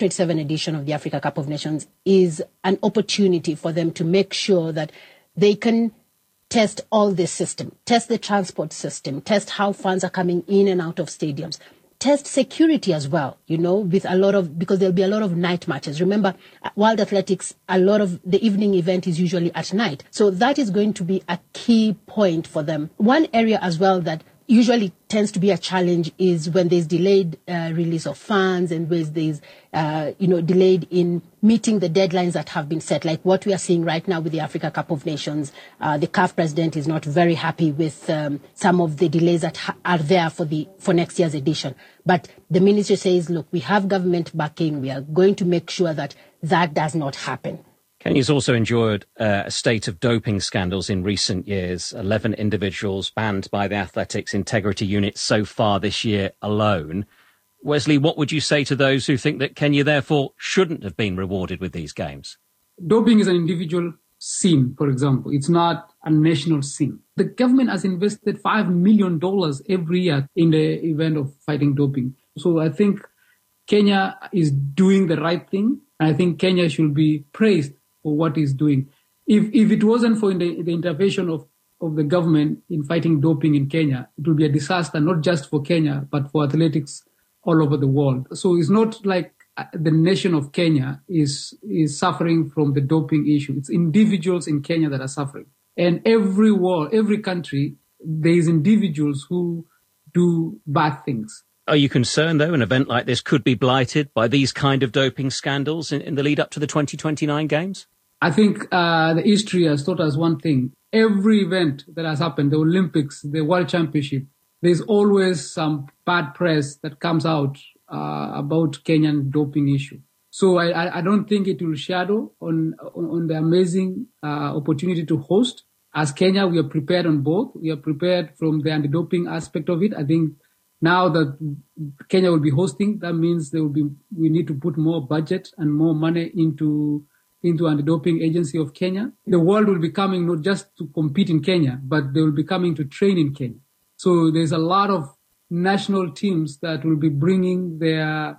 27 edition of the Africa Cup of Nations is an opportunity for them to make sure that they can test all this system, test the transport system, test how funds are coming in and out of stadiums, test security as well, because there'll be a lot of night matches. Remember, World Athletics, a lot of the evening event is usually at night. So that is going to be a key point for them. One area as well that usually tends to be a challenge is when there's delayed release of funds and where there's, delayed in meeting the deadlines that have been set, like what we are seeing right now with the Africa Cup of Nations. The CAF president is not very happy with some of the delays that are there for next year's edition. But the ministry says, look, we have government backing. We are going to make sure that that does not happen. Kenya's also endured a state of doping scandals in recent years. 11 individuals banned by the Athletics Integrity Unit so far this year alone. Wesley, what would you say to those who think that Kenya therefore shouldn't have been rewarded with these games? Doping is an individual sin, for example. It's not a national sin. The government has invested $5 million every year in the event of fighting doping. So I think Kenya is doing the right thing. And I think Kenya should be praised for what he's doing. If it wasn't for the intervention of the government in fighting doping in Kenya, it would be a disaster, not just for Kenya, but for athletics all over the world. So it's not like the nation of Kenya is suffering from the doping issue. It's individuals in Kenya that are suffering. And every country, there is individuals who do bad things. Are you concerned, though, an event like this could be blighted by these kind of doping scandals in the lead up to the 2029 Games? I think the history has taught us one thing. Every event that has happened, the Olympics, the World Championship, there's always some bad press that comes out about Kenyan doping issue. So I don't think it will shadow on the amazing opportunity to host. As Kenya, we are prepared on both. We are prepared from the anti-doping aspect of it. I think now that Kenya will be hosting, that means we need to put more budget and more money into anti-doping agency of Kenya. The world will be coming not just to compete in Kenya, but they will be coming to train in Kenya. So there's a lot of national teams that will be bringing their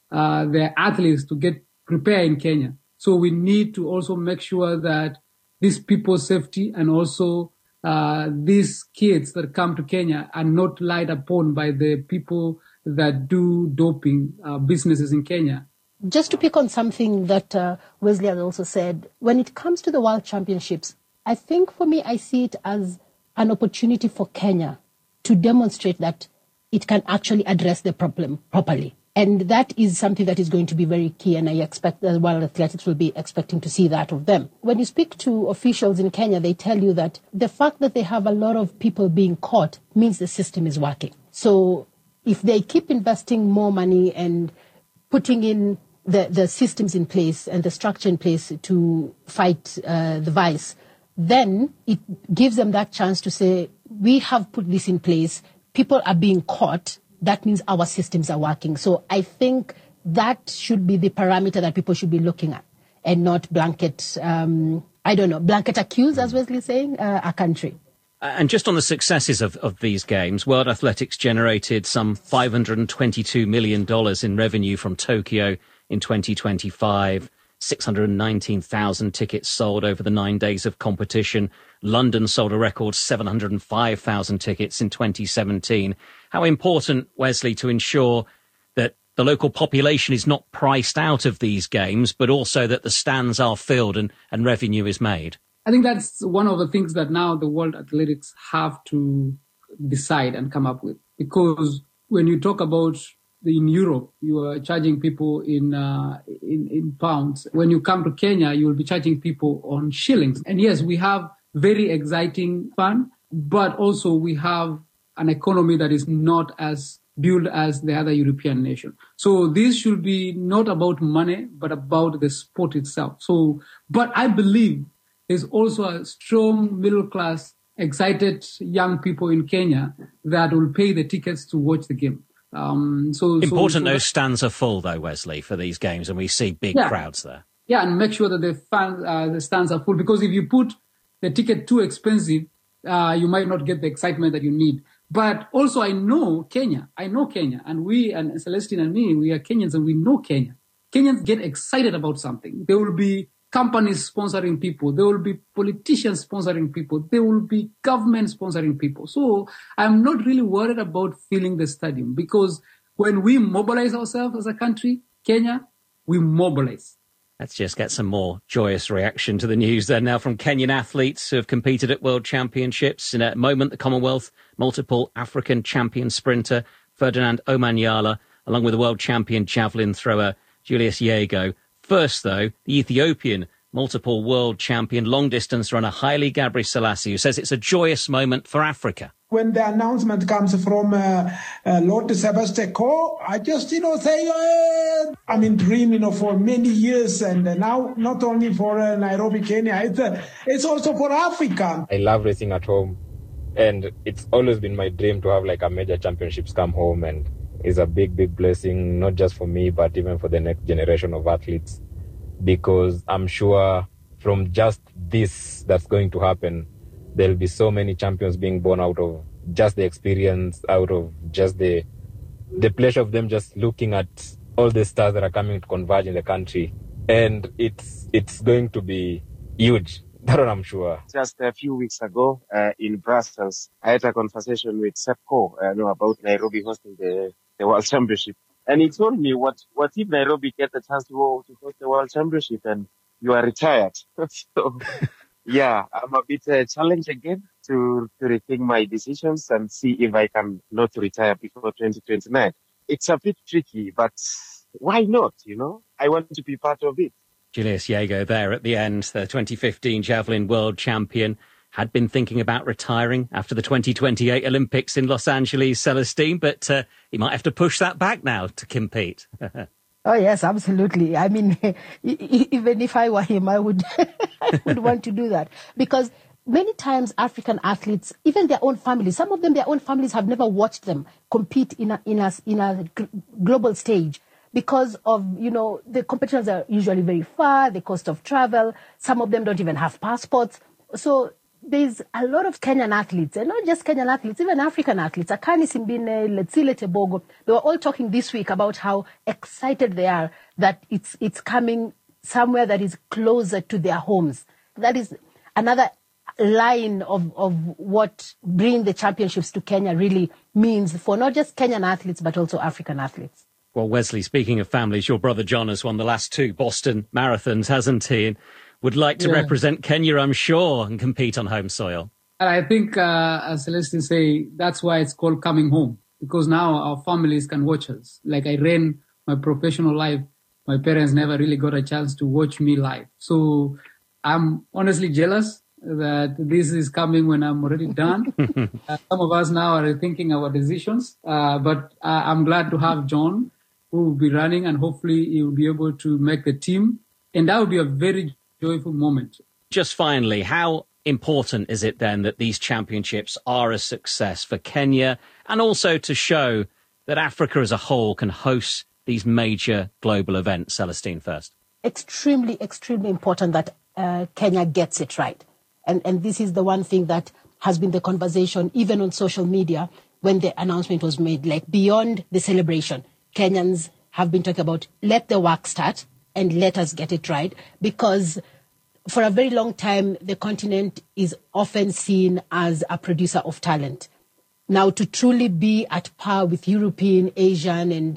athletes to get prepared in Kenya. So we need to also make sure that these people's safety and also these kids that come to Kenya are not lied upon by the people that do doping businesses in Kenya. Just to pick on something that Wesley has also said, when it comes to the World Championships, I think for me, I see it as an opportunity for Kenya to demonstrate that it can actually address the problem properly. And that is something that is going to be very key, and I expect that World Athletics will be expecting to see that of them. When you speak to officials in Kenya, they tell you that the fact that they have a lot of people being caught means the system is working. So if they keep investing more money and putting in the systems in place and the structure in place to fight the vice, then it gives them that chance to say, we have put this in place, people are being caught, that means our systems are working. So I think that should be the parameter that people should be looking at, and not blanket accuse, as Wesley is saying, a country. And just on the successes of these games, World Athletics generated some $522 million in revenue from Tokyo in 2025, 619,000 tickets sold over the 9 days of competition. London sold a record 705,000 tickets in 2017. How important, Wesley, to ensure that the local population is not priced out of these games, but also that the stands are filled and revenue is made? I think that's one of the things that now the World Athletics have to decide and come up with. Because when you talk about in Europe, you are charging people in pounds. When you come to Kenya, you will be charging people on shillings. And yes, we have very exciting fun, but also we have an economy that is not as built as the other European nation. So this should be not about money, but about the sport itself. So, but I believe there's also a strong middle class, excited young people in Kenya that will pay the tickets to watch the game. Important those stands are full, though, Wesley, for these games, and we see big crowds there. Yeah, and make sure that the stands are full, because if you put the ticket too expensive, you might not get the excitement that you need. But also, I know Kenya, and we, and Celestine and me, we are Kenyans and we know Kenya. Kenyans get excited about something. There will be companies sponsoring people. There will be politicians sponsoring people. There will be government sponsoring people. So I'm not really worried about filling the stadium, because when we mobilize ourselves as a country, Kenya, we mobilize. Let's just get some more joyous reaction to the news then now from Kenyan athletes who have competed at World Championships. In a moment, the Commonwealth multiple African champion sprinter Ferdinand Omanyala, along with the world champion javelin thrower Julius Yego. First, though, the Ethiopian multiple world champion long-distance runner Haile Gebrselassie, who says it's a joyous moment for Africa. When the announcement comes from Lord Sebastian Coe, I just, say, I'm in dream, for many years. And now, not only for Nairobi, Kenya, it's also for Africa. I love racing at home. And it's always been my dream to have like a major championships come home. And it's a big, big blessing, not just for me, but even for the next generation of athletes. Because I'm sure from just this that's going to happen, there'll be so many champions being born out of just the experience, out of just the pleasure of them just looking at all the stars that are coming to converge in the country. And it's going to be huge. That one I'm sure. Just a few weeks ago in Brussels, I had a conversation with Sep Coe about Nairobi hosting the World Championship. And he told me, what if Nairobi get the chance to host the World Championship and you are retired? So, yeah, I'm a bit challenged again to rethink my decisions and see if I can not retire before 2029. It's a bit tricky, but why not, I want to be part of it. Julius Yego there at the end, the 2015 javelin world champion, had been thinking about retiring after the 2028 Olympics in Los Angeles, Celestine, but he might have to push that back now to compete. Oh, yes, absolutely. I mean, even if I were him, I would want to do that. Because many times African athletes, even their own families, some of them, their own families have never watched them compete in a global stage. Because of, the competitions are usually very far, the cost of travel. Some of them don't even have passports. So there's a lot of Kenyan athletes, and not just Kenyan athletes, even African athletes. Akani Simbine, Letsile Tebogo, they were all talking this week about how excited they are that it's coming somewhere that is closer to their homes. That is another line of what bringing the championships to Kenya really means for not just Kenyan athletes, but also African athletes. Well, Wesley, speaking of families, your brother John has won the last 2 Boston marathons, hasn't he? And would like to represent Kenya, I'm sure, and compete on home soil. And I think, as Celestine say, that's why it's called coming home, because now our families can watch us. Like I ran my professional life, my parents never really got a chance to watch me live. So I'm honestly jealous that this is coming when I'm already done. Some of us now are thinking our decisions, but I'm glad to have John, who will be running, and hopefully he will be able to make the team. And that will be a very joyful moment. Just finally, how important is it then that these championships are a success for Kenya, and also to show that Africa as a whole can host these major global events? Celestine first. Extremely, extremely important that Kenya gets it right. And this is the one thing that has been the conversation, even on social media, when the announcement was made, like beyond the celebration. Kenyans have been talking about, let the work start and let us get it right, because for a very long time, the continent is often seen as a producer of talent. Now, to truly be at par with European, Asian, and,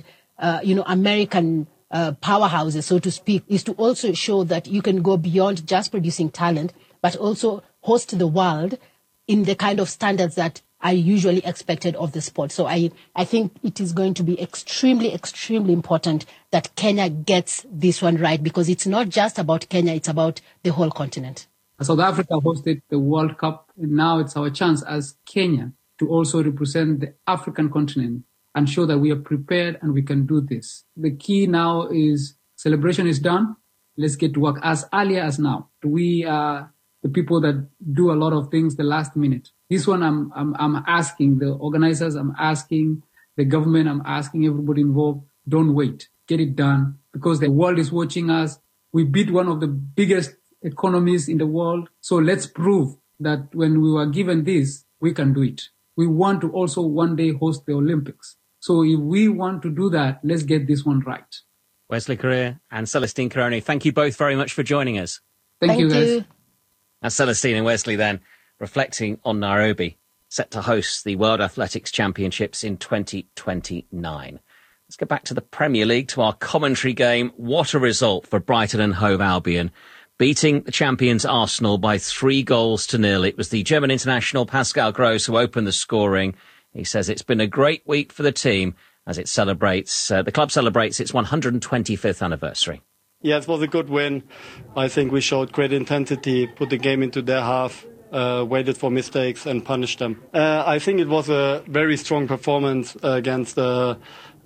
American powerhouses, so to speak, is to also show that you can go beyond just producing talent, but also host the world in the kind of standards that are usually expected of the sport. So I think it is going to be extremely, extremely important that Kenya gets this one right, because it's not just about Kenya, it's about the whole continent. South Africa hosted the World Cup, and now it's our chance as Kenya to also represent the African continent and show that we are prepared and we can do this. The key now is celebration is done. Let's get to work as early as now. We are the people that do a lot of things the last minute. This one, I'm asking the organizers, I'm asking the government, I'm asking everybody involved, don't wait. Get it done, because the world is watching us. We beat one of the biggest economies in the world. So let's prove that when we were given this, we can do it. We want to also one day host the Olympics. So if we want to do that, let's get this one right. Wesley Correa and Celestine Carone, thank you both very much for joining us. Thank you, guys. That's Celestine and Wesley then, reflecting on Nairobi, set to host the World Athletics Championships in 2029. Let's go back to the Premier League, to our commentary game. What a result for Brighton and Hove Albion, beating the champions Arsenal by 3-0. It was the German international Pascal Gross who opened the scoring. He says it's been a great week for the team as it celebrates, the club celebrates its 125th anniversary. Yeah, it was a good win. I think we showed great intensity, put the game into their half, waited for mistakes and punished them. I think it was a very strong performance against a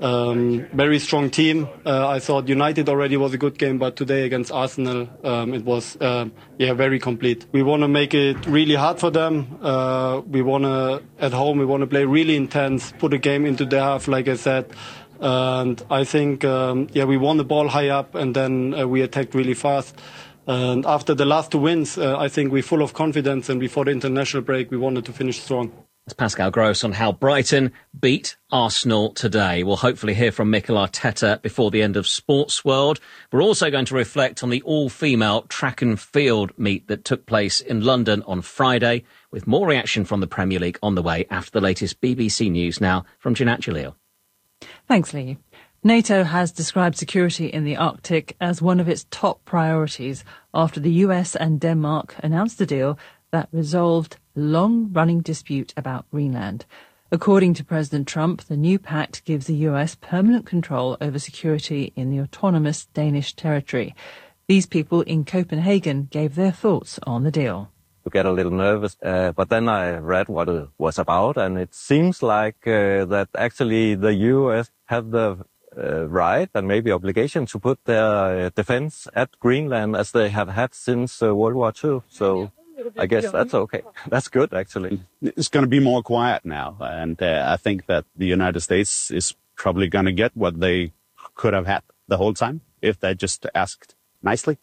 very strong team. I thought United already was a good game, but today against Arsenal, it was very complete. We want to make it really hard for them. We want to, at home, we want to play really intense, put a game into their half, like I said. And I think, we won the ball high up and then we attacked really fast. And after the last 2 wins, I think we're full of confidence, and before the international break, we wanted to finish strong. That's Pascal Gross on how Brighton beat Arsenal today. We'll hopefully hear from Mikel Arteta before the end of Sports World. We're also going to reflect on the all-female track and field meet that took place in London on Friday, with more reaction from the Premier League on the way after the latest BBC News now from Jeanette Jalil. Thanks, Lee. NATO has described security in the Arctic as one of its top priorities after the US and Denmark announced a deal that resolved a long-running dispute about Greenland. According to President Trump, the new pact gives the US permanent control over security in the autonomous Danish territory. These people in Copenhagen gave their thoughts on the deal. To get a little nervous, but then I read what it was about, and it seems like that actually the US have the right and maybe obligation to put their defense at Greenland as they have had since World War II. So I guess that's okay. That's good, actually. It's going to be more quiet now, and I think that the United States is probably going to get what they could have had the whole time if they just asked nicely.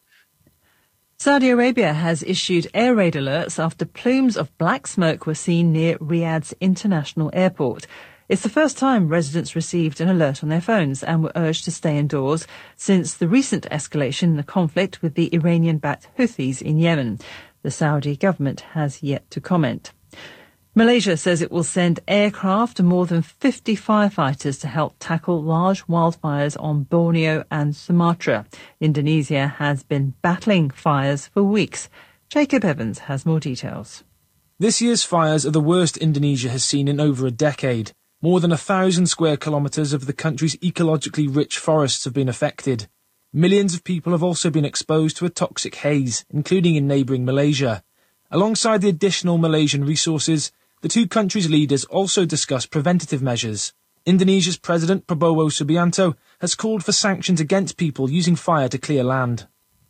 Saudi Arabia has issued air raid alerts after plumes of black smoke were seen near Riyadh's international airport. It's the first time residents received an alert on their phones and were urged to stay indoors since the recent escalation in the conflict with the Iranian-backed Houthis in Yemen. The Saudi government has yet to comment. Malaysia says it will send aircraft and more than 50 firefighters to help tackle large wildfires on Borneo and Sumatra. Indonesia has been battling fires for weeks. Jacob Evans has more details. This year's fires are the worst Indonesia has seen in over a decade. More than 1,000 square kilometres of the country's ecologically rich forests have been affected. Millions of people have also been exposed to a toxic haze, including in neighbouring Malaysia. Alongside the additional Malaysian resources, the two countries' leaders also discussed preventative measures. Indonesia's President Prabowo Subianto has called for sanctions against people using fire to clear land.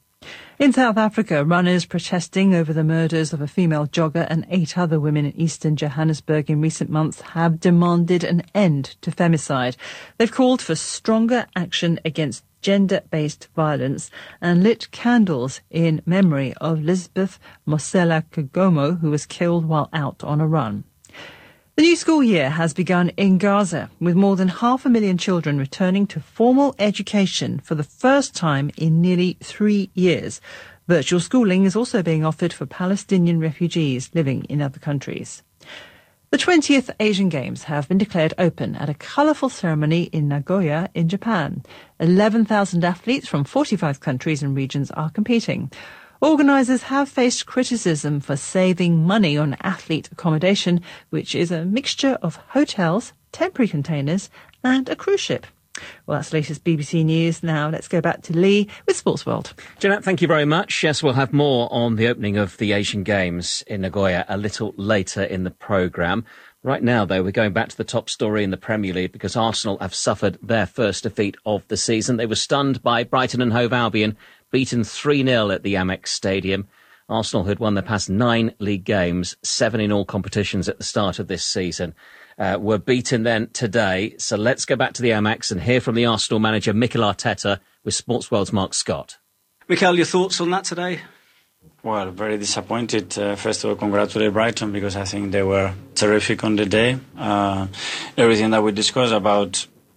In South Africa, runners protesting over the murders of a female jogger and 8 other women in eastern Johannesburg in recent months have demanded an end to femicide. They've called for stronger action against gender-based violence and lit candles in memory of Lisbeth Mosela Kagomo, who was killed while out on a run. The new school year has begun in Gaza, with more than 500,000 children returning to formal education for the first time in nearly 3 years. Virtual schooling is also being offered for Palestinian refugees living in other countries. The 20th Asian Games have been declared open at a colourful ceremony in Nagoya in Japan. 11,000 athletes from 45 countries and regions are competing. Organisers have faced criticism for saving money on athlete accommodation, which is a mixture of hotels, temporary containers and a cruise ship. Well, that's the latest BBC News. Now let's go back to Lee with Sports World. Jeanette, thank you very much. Yes, we'll have more on the opening of the Asian Games in Nagoya a little later in the programme. Right now, though, we're going back to the top story in the Premier League because Arsenal have suffered their first defeat of the season. They were stunned by Brighton and Hove Albion, beaten 3-0 at the Amex Stadium. Arsenal had won their past 9 league games, 7 in all competitions at the start of this season. Were beaten then today. So let's go back to the Amex and hear from the Arsenal manager, Mikel Arteta, with Sports World's Mark Scott. Mikel, your thoughts on that today? Well, very disappointed. First of all, congratulate Brighton because I think they were terrific on the day. Everything that we discussed about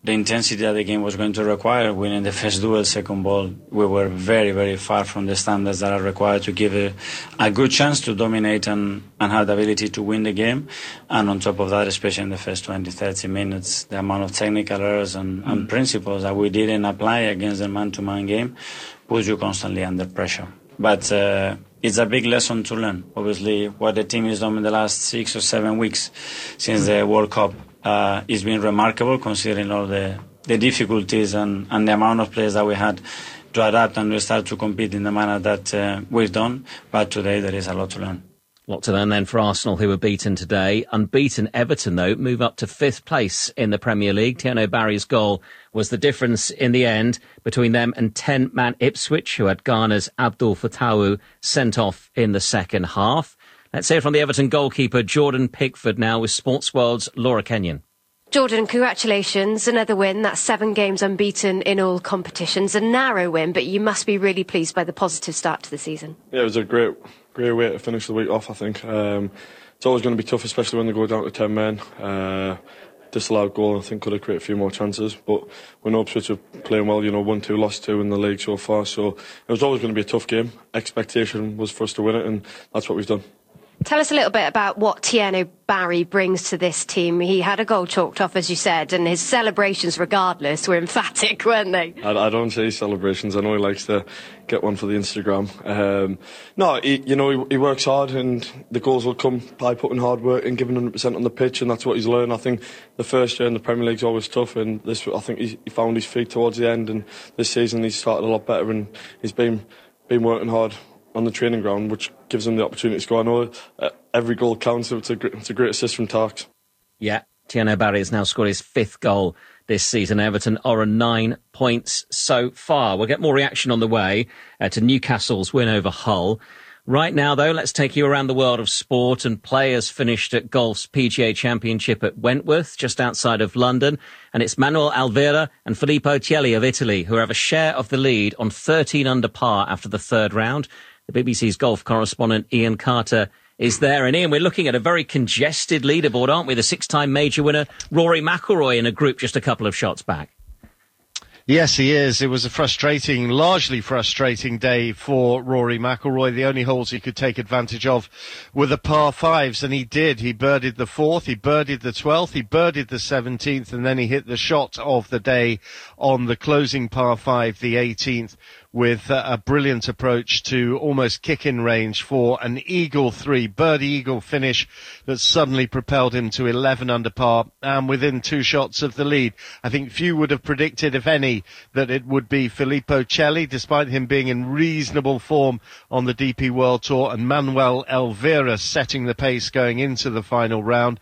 the intensity that the game was going to require. Winning the first duel, second ball, we were very, very far from the standards that are required to give a good chance to dominate and have the ability to win the game. And on top of that, especially in the first 20, 30 minutes, the amount of technical errors and principles that we didn't apply against the man-to-man game puts you constantly under pressure. But it's a big lesson to learn. Obviously, what the team has done in the last 6 or 7 weeks since the World Cup it's been remarkable, considering all the difficulties and the amount of players that we had to adapt and to start to compete in the manner that we've done. But today there is a lot to learn. A lot to learn then for Arsenal, who were beaten today. Unbeaten Everton, though, move up to 5th place in the Premier League. Thierry Barry's goal was the difference in the end between them and 10-man Ipswich, who had Ghana's Abdul Fatawu sent off in the second half. Let's hear from the Everton goalkeeper, Jordan Pickford, now with Sportsworld's Laura Kenyon. Jordan, congratulations. Another win. That's 7 games unbeaten in all competitions. A narrow win, but you must be really pleased by the positive start to the season. Yeah, it was a great way to finish the week off, I think. It's always going to be tough, especially when they go down to 10 men. Disallowed goal, I think, could have created a few more chances. But we know Ipswich are playing well, 1-2, lost 2 in the league so far. So it was always going to be a tough game. Expectation was for us to win it, and that's what we've done. Tell us a little bit about what Thierry Barry brings to this team. He had a goal chalked off, as you said, and his celebrations, regardless, were emphatic, weren't they? I don't say celebrations. I know he likes to get one for the Instagram. He works hard, and the goals will come by putting hard work and giving 100% on the pitch, and that's what he's learned. I think the first year in the Premier League is always tough, and I think he found his feet towards the end, and this season he's started a lot better, and he's been working hard on the training ground, which gives him the opportunity to score. I know every goal counts, so it's a great assist from Tarks. Yeah, Thierry Barry has now scored his 5th goal this season. Everton are on 9 points so far. We'll get more reaction on the way to Newcastle's win over Hull. Right now, though, let's take you around the world of sport, and players finished at golf's PGA Championship at Wentworth, just outside of London. And it's Manuel Alvira and Filippo Celli of Italy who have a share of the lead on 13 under par after the 3rd round. The BBC's golf correspondent Ian Carter is there. And Ian, we're looking at a very congested leaderboard, aren't we? The 6-time major winner, Rory McIlroy, in a group just a couple of shots back. Yes, he is. It was a largely frustrating day for Rory McIlroy. The only holes he could take advantage of were the par 5s, and he did. He birdied the 4th, he birdied the 12th, he birdied the 17th, and then he hit the shot of the day on the closing par 5, the 18th, with a brilliant approach to almost kick-in range for an birdie-eagle finish that suddenly propelled him to 11 under par and within 2 shots of the lead. I think few would have predicted, if any, that it would be Filippo Celli, despite him being in reasonable form on the DP World Tour, and Manuel Alvira setting the pace going into the final round.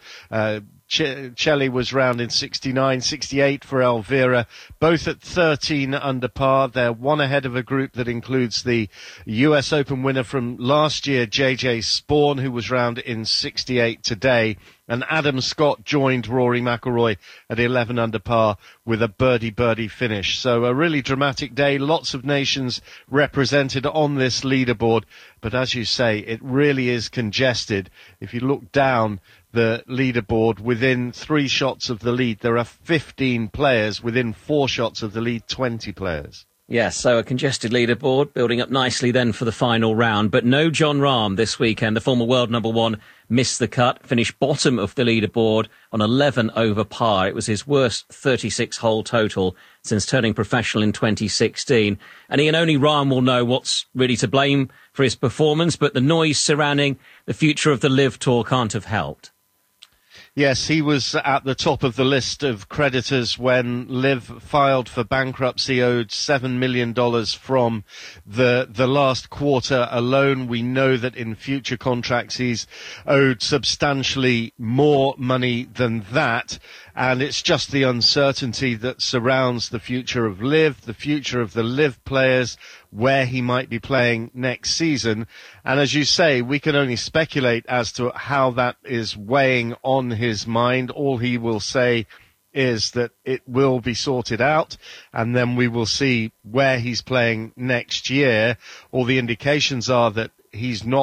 Celli was round in 69, 68 for Alvira, both at 13 under par. They're one ahead of a group that includes the US Open winner from last year, JJ Spawn, who was round in 68 today. And Adam Scott joined Rory McIlroy at 11 under par with a birdie finish. So a really dramatic day. Lots of nations represented on this leaderboard. But as you say, it really is congested. If you look down the leaderboard, within 3 shots of the lead, there are 15 players. Within 4 shots of the lead, 20 players. Yes, so a congested leaderboard, building up nicely then for the final round. But no Jon Rahm this weekend. The former world number 1 missed the cut, finished bottom of the leaderboard on 11 over par. It was his worst 36-hole total since turning professional in 2016. And Ian, only Rahm will know what's really to blame for his performance, but the noise surrounding the future of the LIV Tour can't have helped. Yes, he was at the top of the list of creditors when LIV filed for bankruptcy, owed $7 million from the last quarter alone. We know that in future contracts he's owed substantially more money than that. And it's just the uncertainty that surrounds the future of LIV, the future of the LIV players, where he might be playing next season. And as you say, we can only speculate as to how that is weighing on his mind. All he will say is that it will be sorted out, and then we will see where he's playing next year. All the indications are that he's not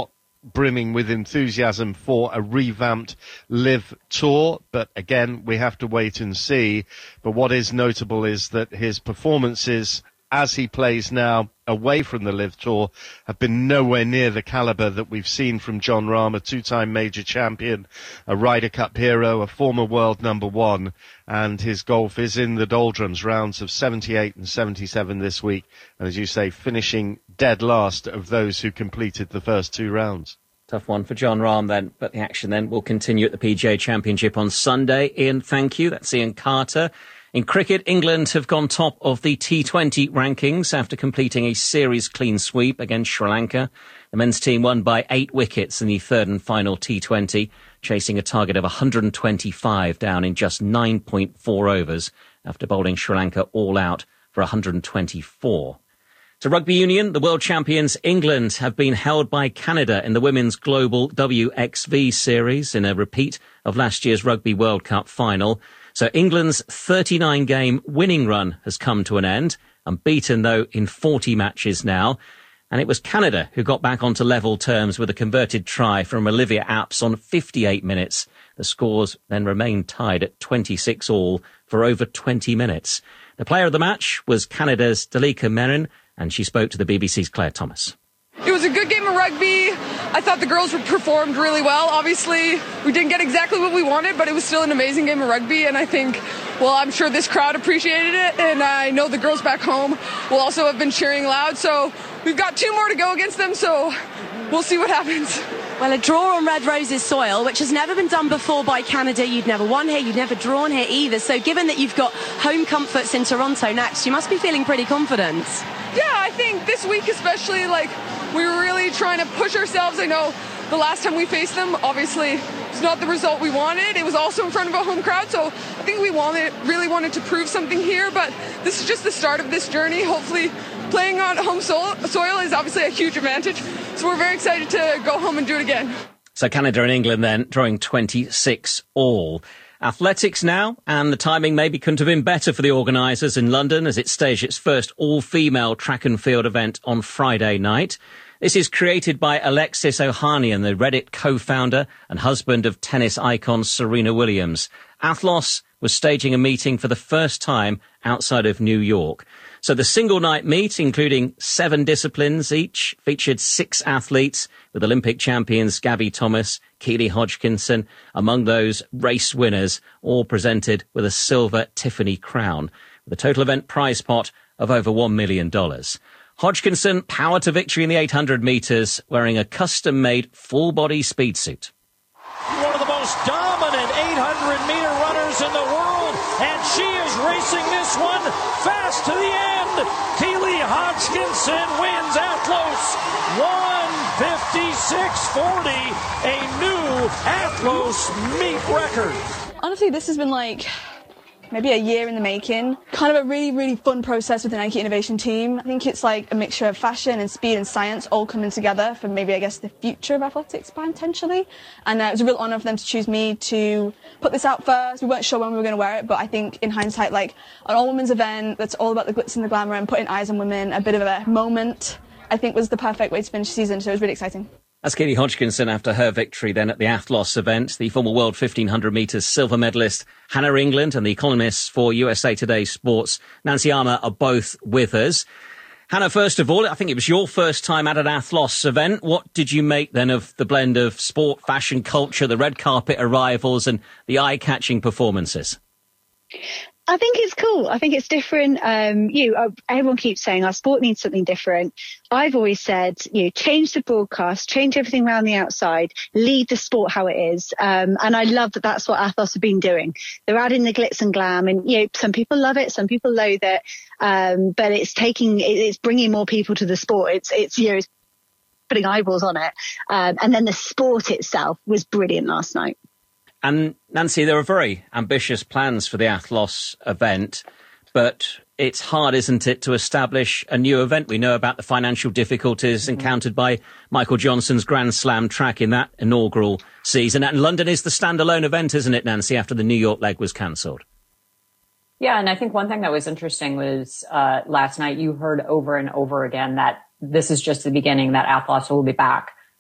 brimming with enthusiasm for a revamped Live Tour. But again, we have to wait and see. But what is notable is that his performances as he plays now away from the Live Tour have been nowhere near the calibre that we've seen from Jon Rahm, a two-time major champion, a Ryder Cup hero, a former world number one, and his golf is in the doldrums, rounds of 78 and 77 this week, and as you say, finishing dead last of those who completed the first two rounds. Tough one for Jon Rahm then, but the action then will continue at the PGA Championship on Sunday. Ian, thank you. That's Ian Carter. In cricket, England have gone top of the T20 rankings after completing a series clean sweep against Sri Lanka. The men's team won by 8 wickets in the third and final T20, chasing a target of 125 down in just 9.4 overs after bowling Sri Lanka all out for 124. To rugby union, the world champions England have been held by Canada in the Women's Global WXV series in a repeat of last year's Rugby World Cup final. So England's 39-game winning run has come to an end, unbeaten though in 40 matches now. And it was Canada who got back onto level terms with a converted try from Olivia Apps on 58 minutes. The scores then remained tied at 26 all for over 20 minutes. The player of the match was Canada's Dalika Merrin, and she spoke to the BBC's Claire Thomas. It was a good game of rugby. I thought the girls performed really well. Obviously, we didn't get exactly what we wanted, but it was still an amazing game of rugby. And I think, well, I'm sure this crowd appreciated it. And I know the girls back home will also have been cheering loud. So we've got 2 more to go against them. So we'll see what happens. Well, a draw on Red Roses soil, which has never been done before by Canada. You've never won here. You've never drawn here either. So given that you've got home comforts in Toronto next, you must be feeling pretty confident. Yeah, I think this week especially, we were really trying to push ourselves. I know the last time we faced them, obviously, it's not the result we wanted. It was also in front of a home crowd, so I think we really wanted to prove something here, but this is just the start of this journey. Hopefully, playing on home soil is obviously a huge advantage, so we're very excited to go home and do it again. So Canada and England then drawing 26 all. Athletics now, and the timing maybe couldn't have been better for the organisers in London as it staged its first all-female track and field event on Friday night. This is created by Alexis Ohanian, the Reddit co-founder and husband of tennis icon Serena Williams. Athlos was staging a meeting for the first time outside of New York. So the single night meet, including 7 disciplines each, featured 6 athletes, with Olympic champions Gabby Thomas, Keely Hodgkinson, among those race winners, all presented with a silver Tiffany crown, with a total event prize pot of over $1 million. Hodgkinson powered to victory in the 800 metres, wearing a custom-made full-body speed suit. One of the most dominant 800-meter runners in the world, and she is racing this one fast to the end. Keely Hodgkinson wins Athlos 1:56.40, a new Athlos meet record. Honestly, this has been maybe a year in the making. Kind of a really, really fun process with the Nike Innovation team. I think it's like a mixture of fashion and speed and science all coming together for maybe, I guess, the future of athletics potentially. And it was a real honour for them to choose me to put this out first. We weren't sure when we were going to wear it, but I think in hindsight, an all-women's event that's all about the glitz and the glamour and putting eyes on women, a bit of a moment, I think was the perfect way to finish the season. So it was really exciting. That's Keely Hodgkinson after her victory then at the Athlos event. The former world 1500 metres silver medalist Hannah England and the columnists for USA Today Sports, Nancy Armour, are both with us. Hannah, first of all, I think it was your first time at an Athlos event. What did you make then of the blend of sport, fashion, culture, the red carpet arrivals and the eye-catching performances? I think it's cool. I think it's different. Everyone keeps saying our sport needs something different. I've always said, change the broadcast, change everything around the outside, lead the sport how it is. And I love that that's what Athlos have been doing. They're adding the glitz and glam, and some people love it, some people loathe it. But it's bringing more people to the sport. It's putting eyeballs on it. And then the sport itself was brilliant last night. And Nancy, there are very ambitious plans for the Athlos event, but it's hard, isn't it, to establish a new event? We know about the financial difficulties encountered by Michael Johnson's Grand Slam track in that inaugural season. And London is the standalone event, isn't it, Nancy, after the New York leg was cancelled? Yeah, and I think one thing that was interesting was last night you heard over and over again that this is just the beginning, that Athlos will be back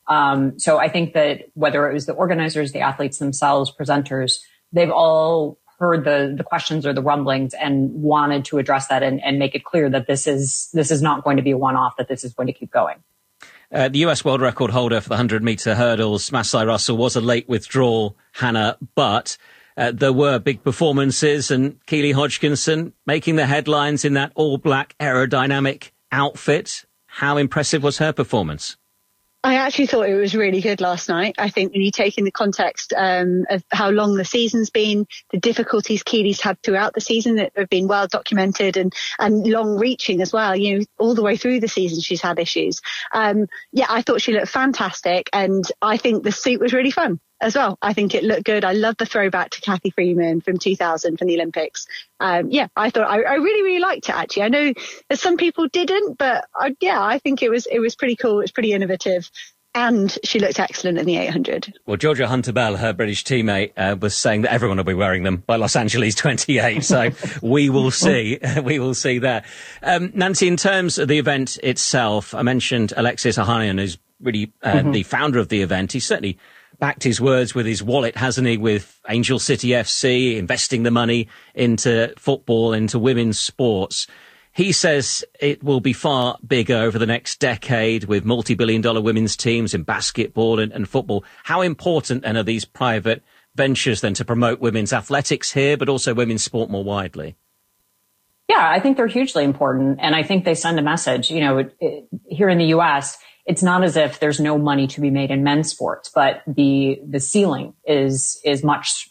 So I think that whether it was the organizers, the athletes themselves, presenters, they've all heard the questions or the rumblings and wanted to address that and make it clear that this is not going to be a one-off, that this is going to keep going. The US world record holder for the 100-meter hurdles, Masai Russell, was a late withdrawal, Hannah, but there were big performances, and Keely Hodgkinson making the headlines in that all-black aerodynamic outfit. How impressive was her performance? I actually thought it was really good last night. I think when you take in the context of how long the season's been, the difficulties Keely's had throughout the season that have been well documented and long reaching as well. You know, all the way through the season, she's had issues. I thought she looked fantastic, and I think the suit was really fun as well. I think it looked good. I love the throwback to Kathy Freeman from 2000 from the Olympics. I thought I really, really liked it, actually. I know that some people didn't, but I think it was pretty cool. It was pretty innovative. And she looked excellent in the 800. Well, Georgia Hunter-Bell, her British teammate, was saying that everyone will be wearing them by Los Angeles 28. So we will see. We will see that. Nancy, in terms of the event itself, I mentioned Alexis Ohanian, who's really the founder of the event. He certainly backed his words with his wallet, hasn't he, with Angel City FC, investing the money into football, into women's sports. He says it will be far bigger over the next decade with multi-billion-dollar women's teams in basketball and football. How important then are these private ventures then to promote women's athletics here, but also women's sport more widely? Yeah, I think they're hugely important. And I think they send a message. You know, here in the U.S., it's not as if there's no money to be made in men's sports, but the ceiling is much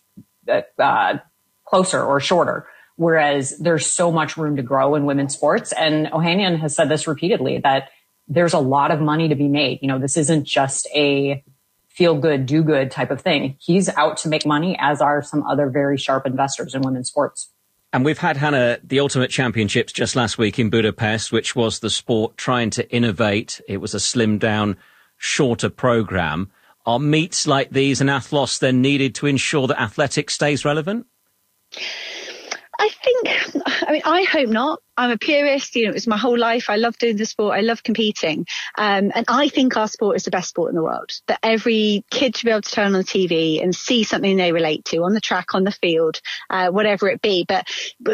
closer or shorter. Whereas there's so much room to grow in women's sports. And Ohanian has said this repeatedly, that there's a lot of money to be made. You know, this isn't just a feel good, do good type of thing. He's out to make money, as are some other very sharp investors in women's sports. And we've had, Hannah, the Ultimate Championships just last week in Budapest, which was the sport trying to innovate. It was a slimmed down, shorter program. Are meets like these and Athlos then needed to ensure that athletics stays relevant? I hope not. I'm a purist. You know, it was my whole life. I love doing the sport. I love competing. And I think our sport is the best sport in the world, that every kid should be able to turn on the TV and see something they relate to on the track, on the field, whatever it be. But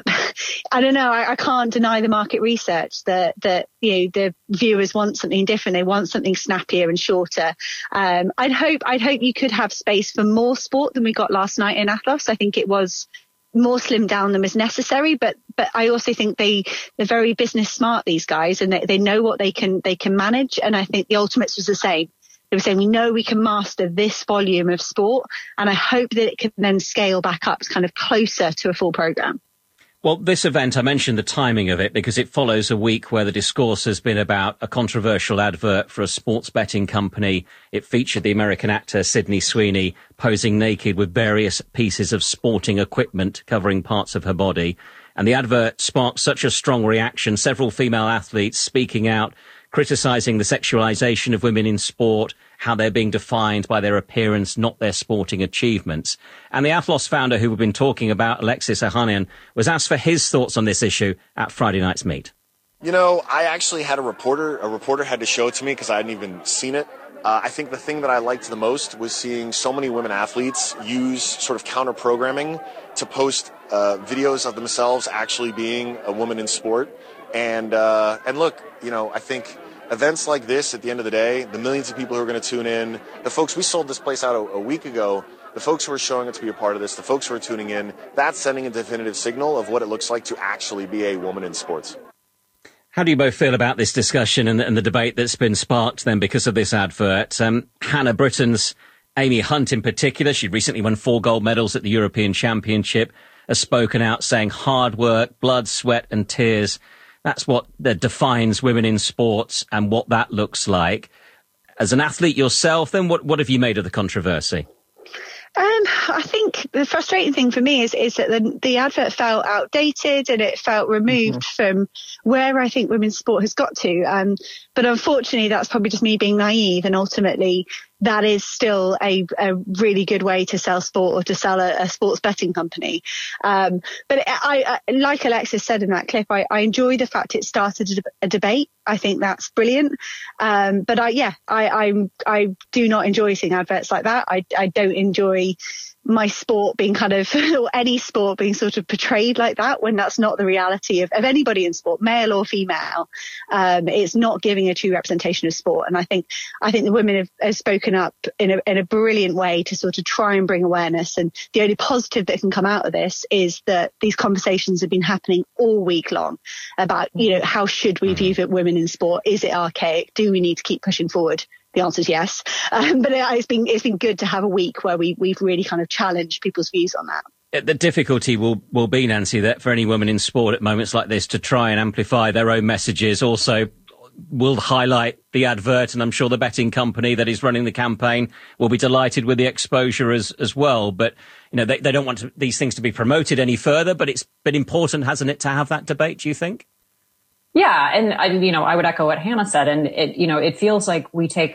I don't know. I can't deny the market research that, you know, the viewers want something different. They want something snappier and shorter. I'd hope you could have space for more sport than we got last night in Athlos. I think it was more slimmed down than was necessary, but I also think they're very business smart, these guys, and they know what they can manage. And I think the Ultimates was the same. They were saying, we know we can master this volume of sport, and I hope that it can then scale back up kind of closer to a full program. Well, this event, I mentioned the timing of it because it follows a week where the discourse has been about a controversial advert for a sports betting company. It featured the American actor Sydney Sweeney posing naked with various pieces of sporting equipment covering parts of her body. And the advert sparked such a strong reaction, several female athletes speaking out, criticising the sexualisation of women in sport, how they're being defined by their appearance, not their sporting achievements. And the Athlos founder, who we've been talking about, Alexis Ohanian, was asked for his thoughts on this issue at Friday night's meet. You know, I actually had a reporter had to show it to me because I hadn't even seen it. I think the thing that I liked the most was seeing so many women athletes use sort of counter-programming to post videos of themselves actually being a woman in sport. And look, you know, I think events like this, at the end of the day, the millions of people who are going to tune in, the folks, we sold this place out a week ago, the folks who are showing up to be a part of this, the folks who are tuning in, that's sending a definitive signal of what it looks like to actually be a woman in sports. How do you both feel about this discussion and the debate that's been sparked then because of this advert? Hannah, Britain's Amy Hunt in particular, she recently won 4 gold medals at the European Championship, has spoken out saying hard work, blood, sweat and tears, that's what defines women in sports and what that looks like. As an athlete yourself, then what have you made of the controversy? I think the frustrating thing for me is that the advert felt outdated and it felt removed from where I think women's sport has got to. But unfortunately, that's probably just me being naive. And ultimately, that is still a really good way to sell sport or to sell a sports betting company. But I like Alexis said in that clip, I enjoy the fact it started a debate. I think that's brilliant. But I do not enjoy seeing adverts like that. I don't enjoy my sport being kind of, or any sport being sort of portrayed like that when that's not the reality of anybody in sport, male or female. It's not giving a true representation of sport. And I think the women have spoken up in a brilliant way to sort of try and bring awareness. And the only positive that can come out of this is that these conversations have been happening all week long about, how should we view women in sport? Is it archaic? Do we need to keep pushing forward? The answer is yes. But it's been good to have a week where we've really kind of challenged people's views on that. The difficulty will be, Nancy, that for any woman in sport at moments like this to try and amplify their own messages also will highlight the advert, and I'm sure the betting company that is running the campaign will be delighted with the exposure as well. But, they don't want these things to be promoted any further, but it's been important, hasn't it, to have that debate, do you think? Yeah. And I would echo what Hannah said. And it feels like we take,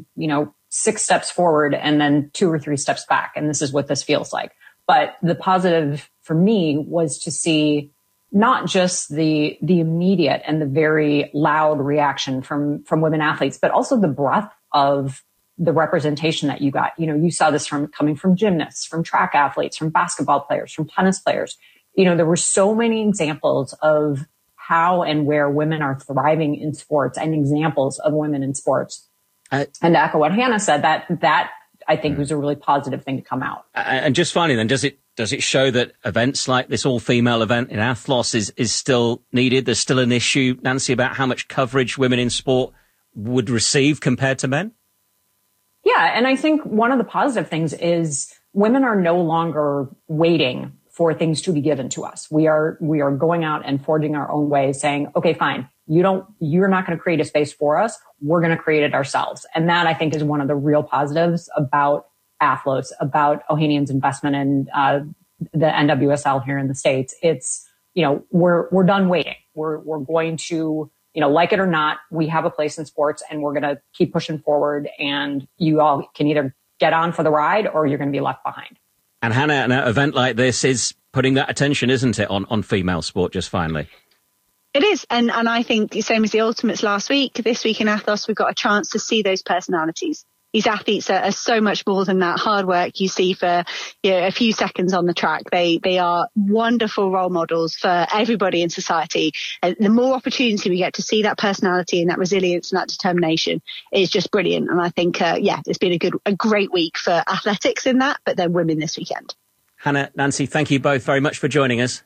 6 steps forward and then 2 or 3 steps back. And this is what this feels like. But the positive for me was to see not just the immediate and the very loud reaction from women athletes, but also the breadth of the representation that you got. You saw this coming from gymnasts, from track athletes, from basketball players, from tennis players. There were so many examples of how and where women are thriving in sports and examples of women in sports. And to echo what Hannah said, that I think was a really positive thing to come out. And just finally then, does it show that events like this all-female event in Athlos is still needed? There's still an issue, Nancy, about how much coverage women in sport would receive compared to men? Yeah, and I think one of the positive things is women are no longer waiting for things to be given to us. We are going out and forging our own way, saying, okay, fine. You're not going to create a space for us. We're going to create it ourselves. And that I think is one of the real positives about Athlos, about Ohanian's investment in, the NWSL here in the States. It's, we're done waiting. We're going to, like it or not, we have a place in sports and we're going to keep pushing forward, and you all can either get on for the ride or you're going to be left behind. And Hannah, an event like this is putting that attention, isn't it, on female sport, just finally? It is. And I think the same as the Ultimates last week, this week in Athos, we've got a chance to see those personalities. These athletes are so much more than that hard work you see for a few seconds on the track. They are wonderful role models for everybody in society. And the more opportunity we get to see that personality and that resilience and that determination is just brilliant. And I think, it's been a great week for athletics in that, but then women this weekend. Hannah, Nancy, thank you both very much for joining us.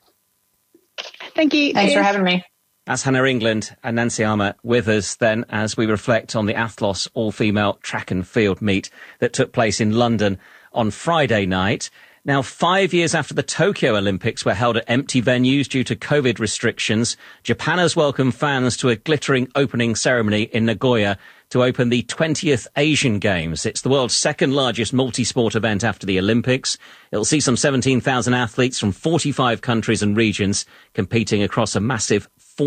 Thank you. Thanks for having me. That's Hannah England and Nancy Armour with us then as we reflect on the Athlos all-female track and field meet that took place in London on Friday night. Now, 5 years after the Tokyo Olympics were held at empty venues due to COVID restrictions, Japan has welcomed fans to a glittering opening ceremony in Nagoya to open the 20th Asian Games. It's the world's second largest multi-sport event after the Olympics. It'll see some 17,000 athletes from 45 countries and regions competing across a massive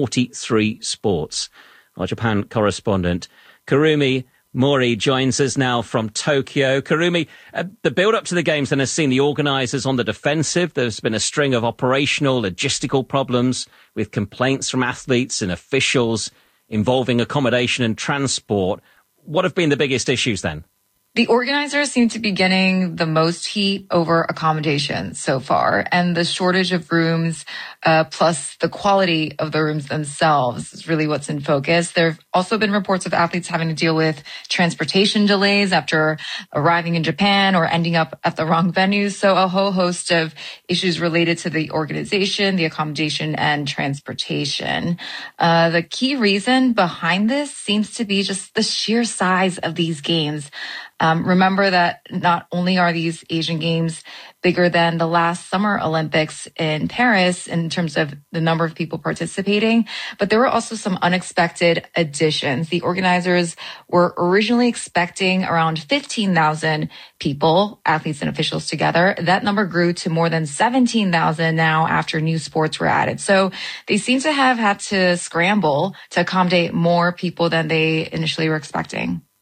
43 sports. Our Japan correspondent Kurumi Mori joins us now from Tokyo. Kurumi, the build-up to the Games then has seen the organisers on the defensive. There's been a string of operational, logistical problems with complaints from athletes and officials involving accommodation and transport. What have been the biggest issues then? The organizers seem to be getting the most heat over accommodations so far, and the shortage of rooms, plus the quality of the rooms themselves is really what's in focus. There have also been reports of athletes having to deal with transportation delays after arriving in Japan or ending up at the wrong venues. So a whole host of issues related to the organization, the accommodation, and transportation. The key reason behind this seems to be just the sheer size of these games. Remember that not only are these Asian Games bigger than the last Summer Olympics in Paris in terms of the number of people participating, but there were also some unexpected additions. The organizers were originally expecting around 15,000 people, athletes and officials together. That number grew to more than 17,000 now after new sports were added. So they seem to have had to scramble to accommodate more people than they initially were expecting.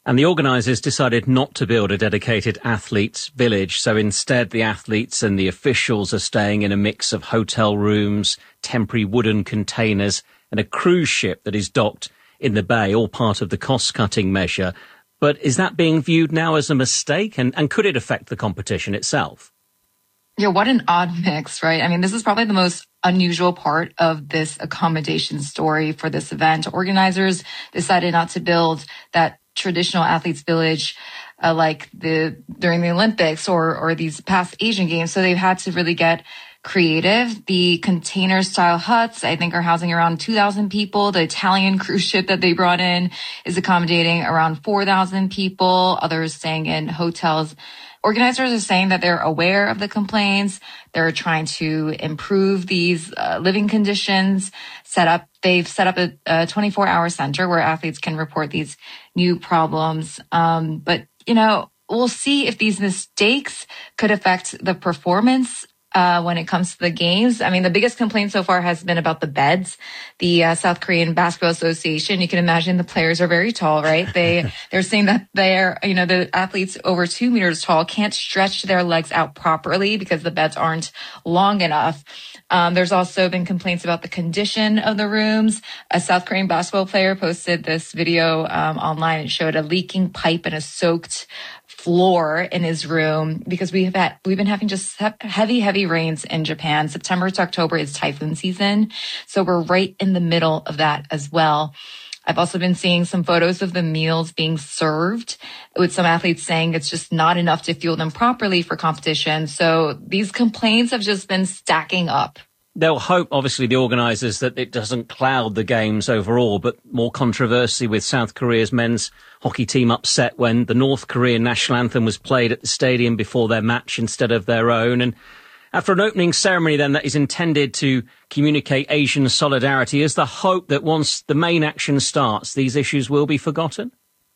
And the organisers decided not to build a dedicated athletes' village. So instead, the athletes and the officials are staying in a mix of hotel rooms, temporary wooden containers, and a cruise ship that is docked in the bay, all part of the cost-cutting measure. But is that being viewed now as a mistake? And could it affect the competition itself? Yeah, what an odd mix, right? I mean, this is probably the most unusual part of this accommodation story for this event. Organizers decided not to build that traditional athletes village like during the Olympics or these past Asian games. So they've had to really get creative. The container style huts, I think, are housing around 2,000 people. The Italian cruise ship that they brought in is accommodating around 4,000 people. Others staying in hotels. Organizers are saying that they're aware of the complaints. They're trying to improve these living conditions. They've set up a 24-hour center where athletes can report these new problems. But, we'll see if these mistakes could affect the performance when it comes to the games. I mean, the biggest complaint so far has been about the beds. The South Korean Basketball Association, you can imagine the players are very tall, right? They're saying that the athletes over 2 meters tall can't stretch their legs out properly because the beds aren't long enough. There's also been complaints about the condition of the rooms. A South Korean basketball player posted this video online. It showed a leaking pipe and a soaked floor in his room because we've been having just heavy rains in Japan. September to October is typhoon season. So we're right in the middle of that as well. I've also been seeing some photos of the meals being served, with some athletes saying it's just not enough to fuel them properly for competition. So these complaints have just been stacking up. They'll hope, obviously, the organisers, that it doesn't cloud the games overall, but more controversy with South Korea's men's hockey team upset when the North Korean national anthem was played at the stadium before their match instead of their own. And after an opening ceremony then that is intended to communicate Asian solidarity, is the hope that once the main action starts, these issues will be forgotten?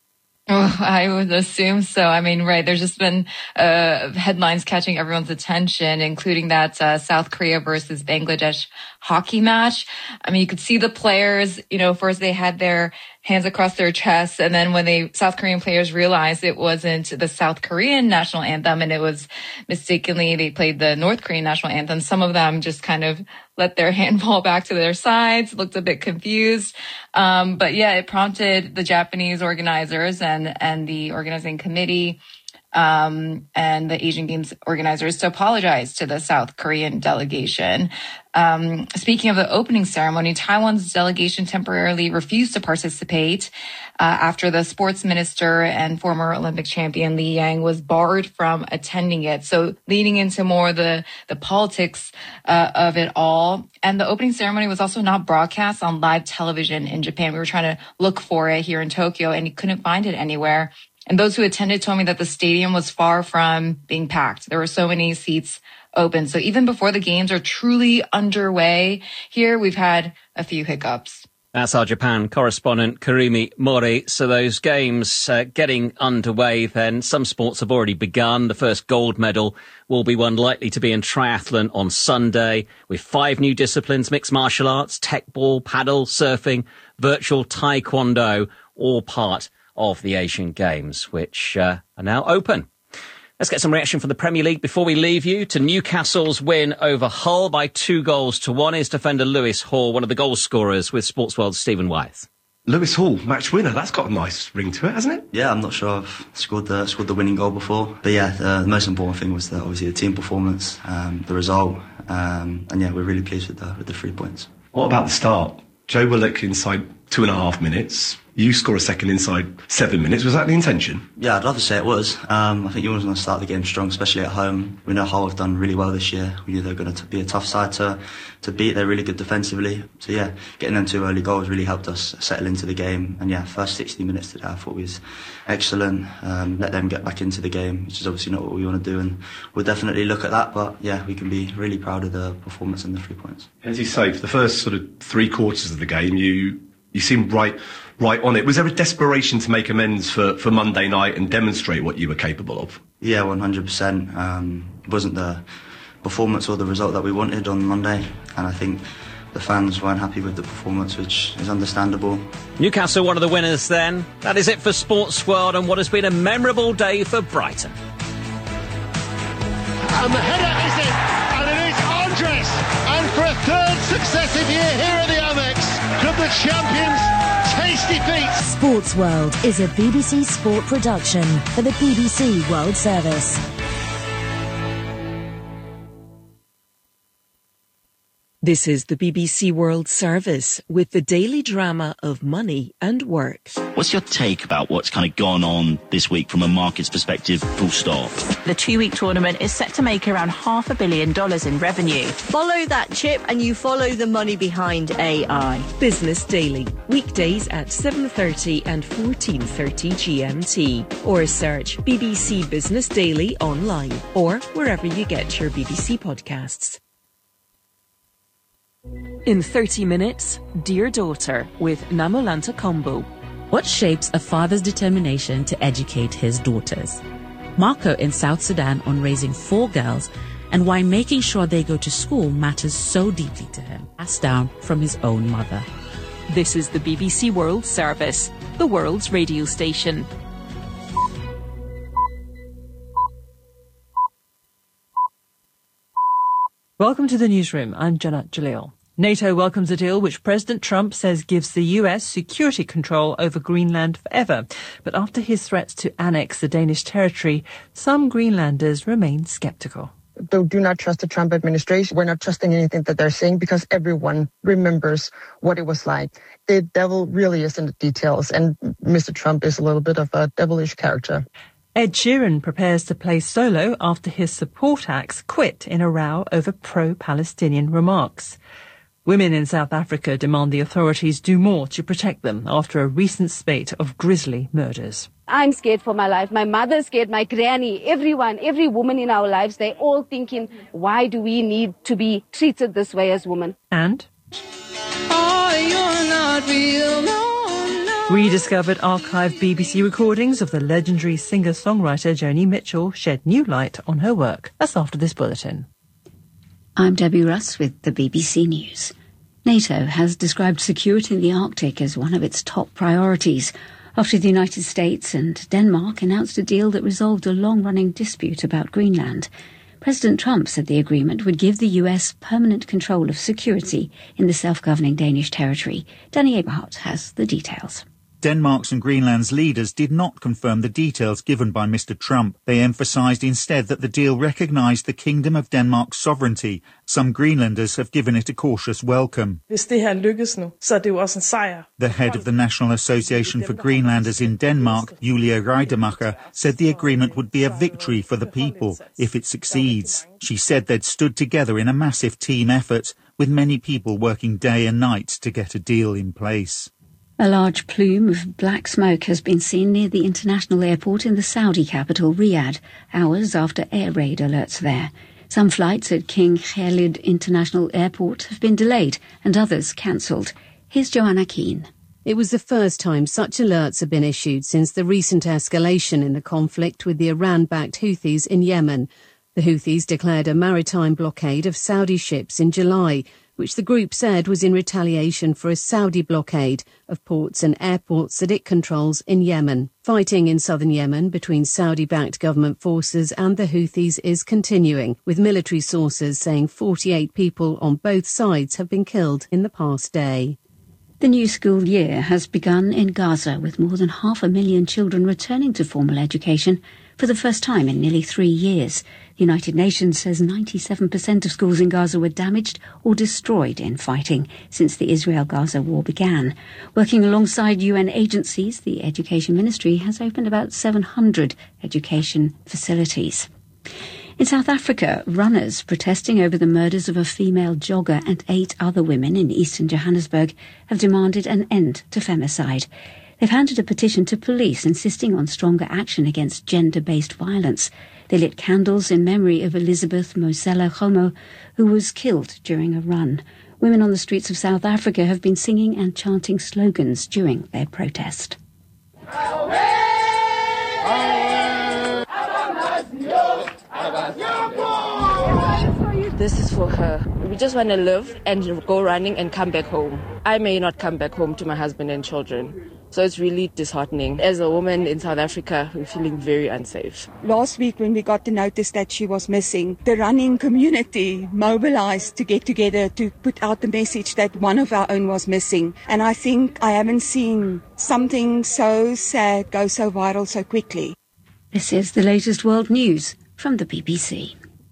Oh, I would assume so. I mean, right, there's just been headlines catching everyone's attention, including that South Korea versus Bangladesh hockey match. I mean, you could see the players, first they had their hands across their chests, and then when South Korean players realized it wasn't the South Korean national anthem and it was mistakenly they played the North Korean national anthem, some of them just kind of let their hand fall back to their sides, looked a bit confused. But yeah, it prompted the Japanese organizers and the organizing committee and the Asian Games organizers to apologize to the South Korean delegation. Speaking of the opening ceremony, Taiwan's delegation temporarily refused to participate after the sports minister and former Olympic champion Li Yang was barred from attending it. So leading into more the politics of it all. And the opening ceremony was also not broadcast on live television in Japan. We were trying to look for it here in Tokyo and you couldn't find it anywhere. And those who attended told me that the stadium was far from being packed. There were so many seats open. So even before the games are truly underway here, we've had a few hiccups. That's our Japan correspondent, Karimi Mori. So those games getting underway then. Some sports have already begun. The first gold medal will be one likely to be in triathlon on Sunday, with 5 new disciplines: mixed martial arts, tech ball, paddle, surfing, virtual taekwondo, all part of the Asian Games, which are now open. Let's get some reaction from the Premier League before we leave you to Newcastle's win over Hull by 2-1. Is defender Lewis Hall one of the goal scorers with Sportsworld's Stephen Wyeth? Lewis Hall, match winner. That's got a nice ring to it, hasn't it? Yeah, I'm not sure I've scored the winning goal before. But yeah, the most important thing was obviously the team performance, the result. And yeah, we're really pleased with the 3 points. What about the start? Joe Willock inside 2.5 minutes. You score a second inside 7 minutes. Was that the intention? Yeah, I'd love to say it was. I think you always want to start the game strong, especially at home. We know Hull have done really well this year. We knew they were going to be a tough side to beat. They're really good defensively. So yeah, getting them 2 early goals really helped us settle into the game. And yeah, first 60 minutes today I thought was excellent. Let them get back into the game, which is obviously not what we want to do. And we'll definitely look at that. But yeah, we can be really proud of the performance and the 3 points. As you say, for the first sort of 3 quarters of the game, you seemed right on it. Was there a desperation to make amends for Monday night and demonstrate what you were capable of? Yeah, 100%. It wasn't the performance or the result that we wanted on Monday, and I think the fans weren't happy with the performance, which is understandable. Newcastle, one of the winners then. That is it for Sports World and what has been a memorable day for Brighton. And the header is in, and it is Andres. And for a third successive year here at the Amex, could the champions taste defeat? Sports World is a BBC Sport production for the BBC World Service. This is the BBC World Service with the daily drama of money and work. What's your take about what's kind of gone on this week from a market's perspective, full stop? The 2-week tournament is set to make around $500 million in revenue. Follow that chip and you follow the money behind AI. Business Daily, weekdays at 7:30 and 14:30 GMT. Or search BBC Business Daily online or wherever you get your BBC podcasts. In 30 minutes, Dear Daughter with Namolanta Kombo. What shapes a father's determination to educate his daughters? Marco in South Sudan on raising 4 girls and why making sure they go to school matters so deeply to him, passed down from his own mother. This is the BBC World Service, the world's radio station. Welcome to the newsroom. I'm Janat Jalil. NATO welcomes a deal which President Trump says gives the US security control over Greenland forever. But after his threats to annex the Danish territory, some Greenlanders remain sceptical. They do not trust the Trump administration. We're not trusting anything that they're saying because everyone remembers what it was like. The devil really is in the details, and Mr. Trump is a little bit of a devilish character. Ed Sheeran prepares to play solo after his support acts quit in a row over pro-Palestinian remarks. Women in South Africa demand the authorities do more to protect them after a recent spate of grisly murders. I'm scared for my life. My mother's scared, my granny, everyone, every woman in our lives, they're all thinking, why do we need to be treated this way as women? And Oh, you're not real, no. rediscovered archived BBC recordings of the legendary singer-songwriter Joni Mitchell shed new light on her work. That's after this bulletin. I'm Debbie Russ with the BBC News. NATO has described security in the Arctic as one of its top priorities after the United States and Denmark announced a deal that resolved a long-running dispute about Greenland. President Trump said the agreement would give the US permanent control of security in the self-governing Danish territory. Danny Eberhardt has the details. Denmark's and Greenland's leaders did not confirm the details given by Mr. Trump. They emphasised instead that the deal recognised the Kingdom of Denmark's sovereignty. Some Greenlanders have given it a cautious welcome. Hvis det her lykkes nu, så er det jo også en sejr. The head of the National Association for Greenlanders in Denmark, Julia Reidemacher, said the agreement would be a victory for the people if it succeeds. She said they'd stood together in a massive team effort, with many people working day and night to get a deal in place. A large plume of black smoke has been seen near the international airport in the Saudi capital, Riyadh, hours after air raid alerts there. Some flights at King Khalid International Airport have been delayed and others cancelled. Here's Joanna Keane. It was the first time such alerts have been issued since the recent escalation in the conflict with the Iran-backed Houthis in Yemen. The Houthis declared a maritime blockade of Saudi ships in July, which the group said was in retaliation for a Saudi blockade of ports and airports that it controls in Yemen. Fighting in southern Yemen between Saudi-backed government forces and the Houthis is continuing, with military sources saying 48 people on both sides have been killed in the past day. The new school year has begun in Gaza, with more than 500,000 children returning to formal education for the first time in nearly 3 years. The United Nations says 97% of schools in Gaza were damaged or destroyed in fighting since the Israel-Gaza war began. Working alongside UN agencies, the Education Ministry has opened about 700 education facilities. In South Africa, runners protesting over the murders of a female jogger and 8 other women in eastern Johannesburg have demanded an end to femicide. They've handed a petition to police insisting on stronger action against gender-based violence. They lit candles in memory of Elizabeth Mosela Homo, who was killed during a run. Women on the streets of South Africa have been singing and chanting slogans during their protest. This is for her. We just want to live and go running and come back home. I may not come back home to my husband and children. So it's really disheartening. As a woman in South Africa, we're feeling very unsafe. Last week when we got the notice that she was missing, the running community mobilized to get together to put out the message that one of our own was missing. And I think I haven't seen something so sad go so viral so quickly. This is the latest world news from the BBC.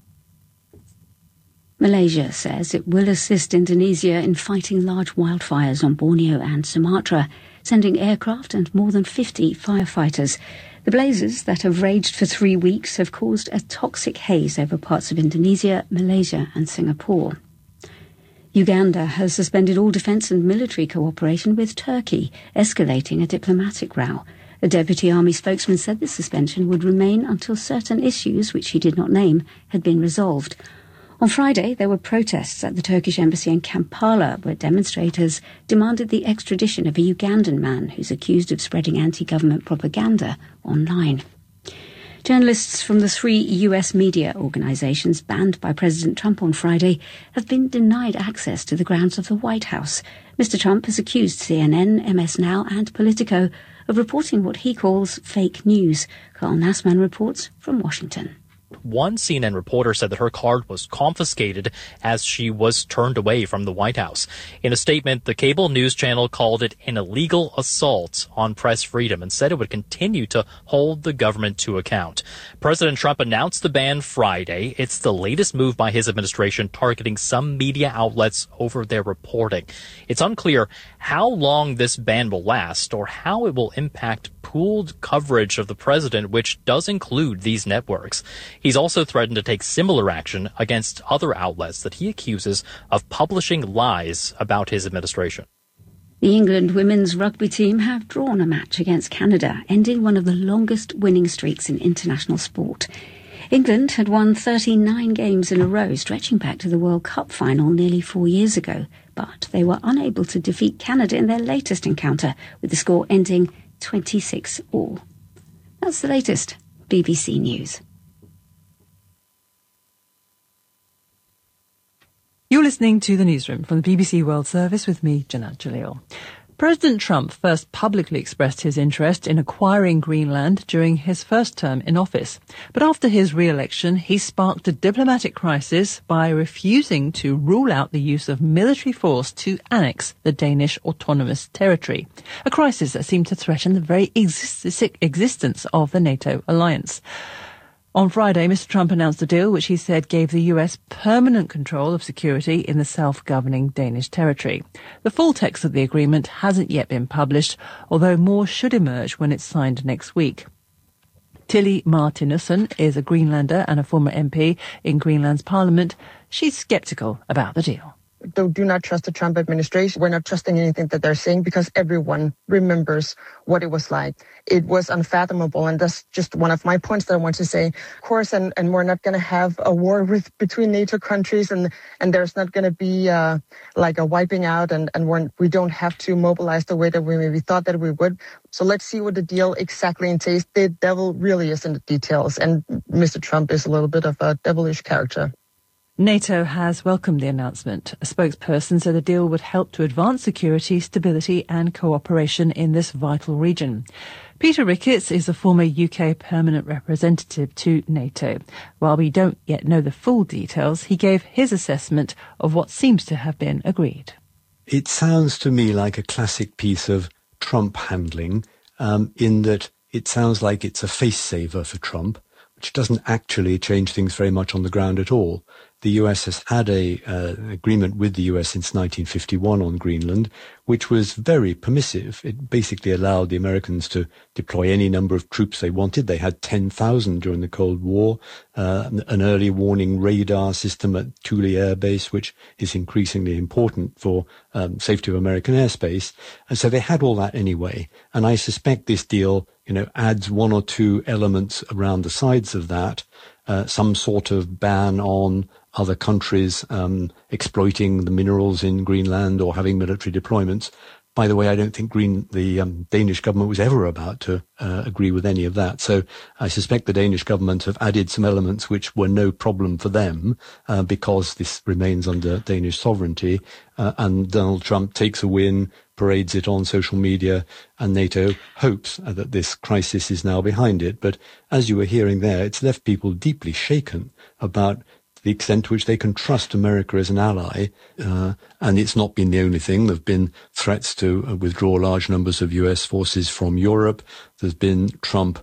Malaysia says it will assist Indonesia in fighting large wildfires on Borneo and Sumatra, sending aircraft and more than 50 firefighters. The blazes that have raged for 3 weeks have caused a toxic haze over parts of Indonesia, Malaysia and Singapore. Uganda has suspended all defence and military cooperation with Turkey, escalating a diplomatic row. A deputy army spokesman said the suspension would remain until certain issues, which he did not name, had been resolved. On Friday, there were protests at the Turkish embassy in Kampala, where demonstrators demanded the extradition of a Ugandan man who's accused of spreading anti-government propaganda online. Journalists from the 3 US media organizations banned by President Trump on Friday have been denied access to the grounds of the White House. Mr. Trump has accused CNN, MS Now and Politico of reporting what he calls fake news. Carl Nassman reports from Washington. One CNN reporter said that her card was confiscated as she was turned away from the White House. In a statement, the cable news channel called it an illegal assault on press freedom and said it would continue to hold the government to account. President Trump announced the ban Friday. It's the latest move by his administration targeting some media outlets over their reporting. It's unclear how long this ban will last or how it will impact pooled coverage of the president, which does include these networks. He's also threatened to take similar action against other outlets that he accuses of publishing lies about his administration. The England women's rugby team have drawn a match against Canada, ending one of the longest winning streaks in international sport. England had won 39 games in a row, stretching back to the World Cup final nearly 4 years ago, but they were unable to defeat Canada in their latest encounter, with the score ending 26-all. That's the latest BBC News. You're listening to the Newsroom from the BBC World Service with me, Janat Jalil. President Trump first publicly expressed his interest in acquiring Greenland during his first term in office. But after his re-election, he sparked a diplomatic crisis by refusing to rule out the use of military force to annex the Danish autonomous territory, a crisis that seemed to threaten the very existence of the NATO alliance. On Friday, Mr. Trump announced a deal which he said gave the US permanent control of security in the self-governing Danish territory. The full text of the agreement hasn't yet been published, although more should emerge when it's signed next week. Tilly Martinussen is a Greenlander and a former MP in Greenland's parliament. She's sceptical about the deal. Do not trust the Trump administration. We're not trusting anything that they're saying because everyone remembers what it was like. It was unfathomable, and that's just one of my points that I want to say. Of course, and we're not going to have a war between NATO countries, and there's not going to be like a wiping out, and we don't have to mobilize the way that we maybe thought that we would. So let's see what the deal exactly entails. The devil really is in the details, and Mr. Trump is a little bit of a devilish character. NATO has welcomed the announcement. A spokesperson said the deal would help to advance security, stability and cooperation in this vital region. Peter Ricketts is a former UK permanent representative to NATO. While we don't yet know the full details, he gave his assessment of what seems to have been agreed. It sounds to me like a classic piece of Trump handling, in that it sounds like it's a face saver for Trump, which doesn't actually change things very much on the ground at all. The US has had an agreement with the US since 1951 on Greenland, which was very permissive. It basically allowed the Americans to deploy any number of troops they wanted. They had 10,000 during the Cold War, an early warning radar system at Thule Air Base, which is increasingly important for safety of American airspace. And so they had all that anyway. And I suspect this deal, adds one or two elements around the sides of that, some sort of ban on other countries exploiting the minerals in Greenland or having military deployments. By the way, I don't think the Danish government was ever about to agree with any of that. So I suspect the Danish government have added some elements which were no problem for them because this remains under Danish sovereignty. And Donald Trump takes a win, parades it on social media, and NATO hopes that this crisis is now behind it. But as you were hearing there, it's left people deeply shaken about the extent to which they can trust America as an ally. And it's not been the only thing. There have been threats to withdraw large numbers of US forces from Europe. There's been Trump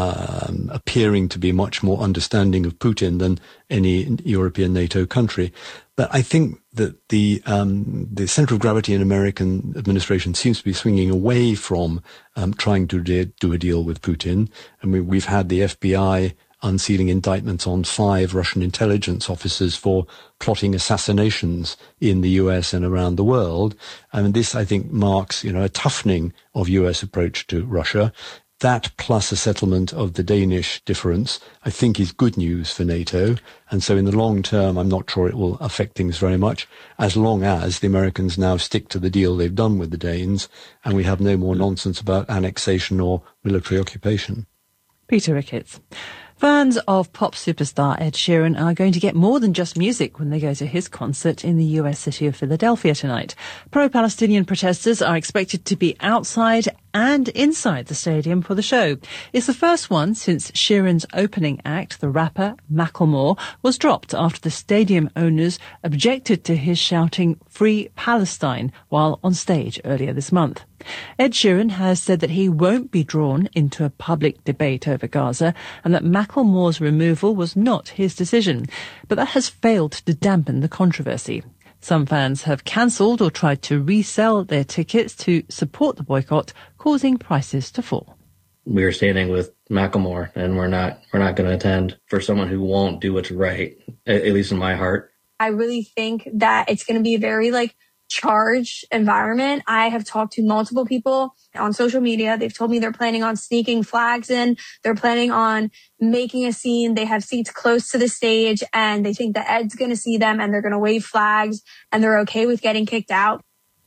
appearing to be much more understanding of Putin than any European NATO country. But I think that the center of gravity in American administration seems to be swinging away from trying to do a deal with Putin. I mean, we've had the FBI unsealing indictments on 5 Russian intelligence officers for plotting assassinations in the US and around the world. And this, I think, marks, a toughening of US approach to Russia. That plus a settlement of the Danish difference, I think, is good news for NATO. And so in the long term, I'm not sure it will affect things very much, as long as the Americans now stick to the deal they've done with the Danes, and we have no more nonsense about annexation or military occupation. Peter Ricketts. Fans of pop superstar Ed Sheeran are going to get more than just music when they go to his concert in the US city of Philadelphia tonight. Pro-Palestinian protesters are expected to be outside and inside the stadium for the show. It's the first one since Sheeran's opening act, the rapper Macklemore, was dropped after the stadium owners objected to his shouting "Free Palestine" while on stage earlier this month. Ed Sheeran has said that he won't be drawn into a public debate over Gaza and that Macklemore's removal was not his decision, but that has failed to dampen the controversy. Some fans have cancelled or tried to resell their tickets to support the boycott, causing prices to fall. We're standing with Macklemore, and we're not going to attend for someone who won't do what's right, at least in my heart. I really think that it's going to be a very charged environment. I have talked to multiple people on social media. They've told me they're planning on sneaking flags in. They're planning on making a scene. They have seats close to the stage and they think that Ed's going to see them and they're going to wave flags and they're okay with getting kicked out.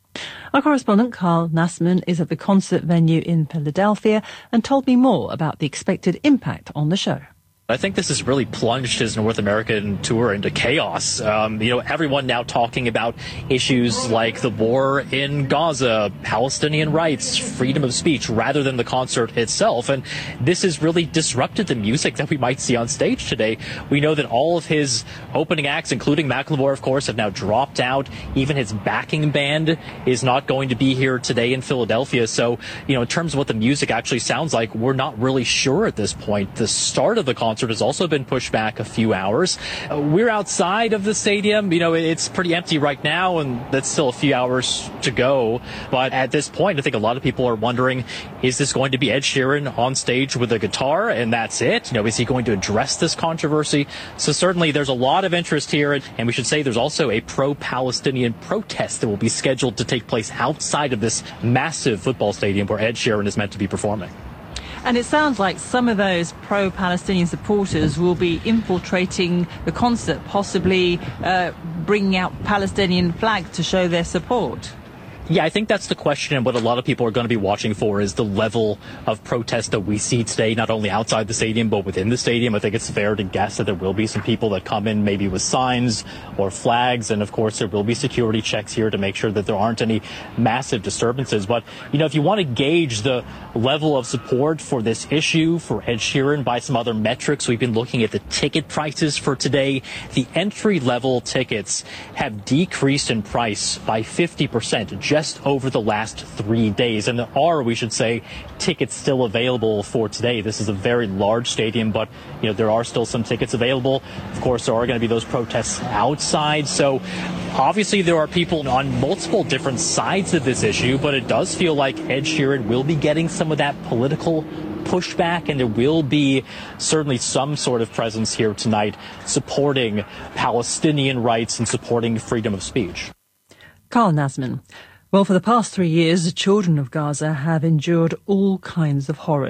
Our correspondent Carl Nassman is at the concert venue in Philadelphia and told me more about the expected impact on the show. I think this has really plunged his North American tour into chaos. Everyone now talking about issues like the war in Gaza, Palestinian rights, freedom of speech, rather than the concert itself. And this has really disrupted the music that we might see on stage today. We know that all of his opening acts, including Macklemore, of course, have now dropped out. Even his backing band is not going to be here today in Philadelphia. So, in terms of what the music actually sounds like, we're not really sure at this point. The start of the concert has also been pushed back a few hours. We're outside of the stadium. It's pretty empty right now, and that's still a few hours to go. But at this point, I think a lot of people are wondering, is this going to be Ed Sheeran on stage with a guitar and that's it? Is he going to address this controversy? So certainly there's a lot of interest here, and we should say there's also a pro-Palestinian protest that will be scheduled to take place outside of this massive football stadium where Ed Sheeran is meant to be performing. And it sounds like some of those pro-Palestinian supporters will be infiltrating the concert, possibly bringing out Palestinian flags to show their support. Yeah, I think that's the question, and what a lot of people are going to be watching for is the level of protest that we see today, not only outside the stadium, but within the stadium. I think it's fair to guess that there will be some people that come in maybe with signs or flags, and of course there will be security checks here to make sure that there aren't any massive disturbances. But, if you want to gauge the level of support for this issue, for Ed Sheeran, by some other metrics, we've been looking at the ticket prices for today. The entry-level tickets have decreased in price by 50%, just over the last 3 days. And there are, we should say, tickets still available for today. This is a very large stadium, but there are still some tickets available. Of course, there are going to be those protests outside. So obviously there are people on multiple different sides of this issue, but it does feel like Ed Sheeran will be getting some of that political pushback, and there will be certainly some sort of presence here tonight supporting Palestinian rights and supporting freedom of speech. Carl Nassman. Well, for the past 3 years, the children of Gaza have endured all kinds of horrors.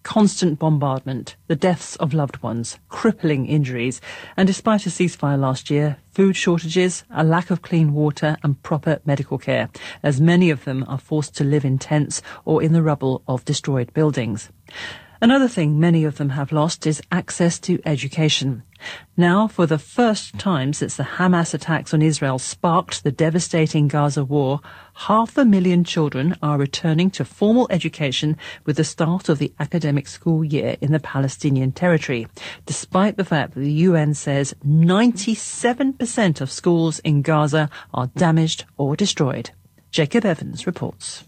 constant bombardment, the deaths of loved ones, crippling injuries, and despite a ceasefire last year, food shortages, a lack of clean water and proper medical care, as many of them are forced to live in tents or in the rubble of destroyed buildings. Another thing many of them have lost is access to education. Now, for the first time since the Hamas attacks on Israel sparked the devastating Gaza war, 500,000 children are returning to formal education with the start of the academic school year in the Palestinian territory, despite the fact that the UN says 97% of schools in Gaza are damaged or destroyed. Jacob Evans reports.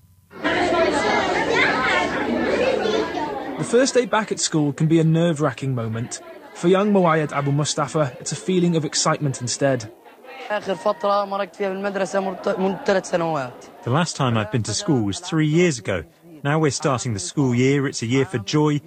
The first day back at school can be a nerve-wracking moment. For young Moayed Abu Mustafa, it's a feeling of excitement instead. The last time I've been to school was 3 years ago. Now we're starting the school year. It's a year for joy,